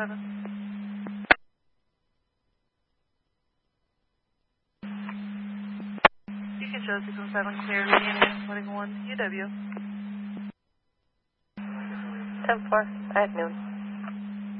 Beacon show 617 clear, Indiana 21 UW. 10-4 at noon.